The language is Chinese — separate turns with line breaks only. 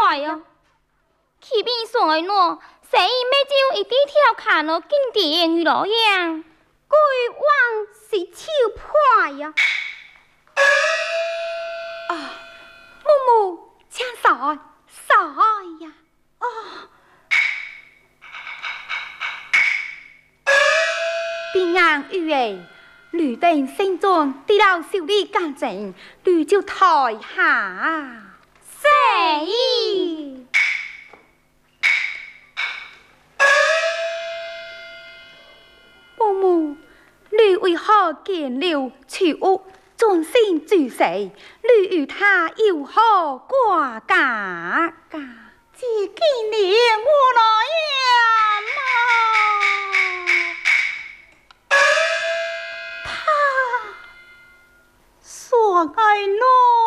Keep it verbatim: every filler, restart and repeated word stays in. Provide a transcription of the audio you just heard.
坏哦！启禀帅诺，谁伊每朝一滴条看了经典与老样，
鬼王是超派呀！啊，木木，请上上呀！哦，平安玉儿，绿灯升中，地老小李干净，绿就台下。
谁意？
木木，你为何见了去屋，专心注视？你与他有何瓜葛噶？
这几年我来呀嘛，他说爱侬。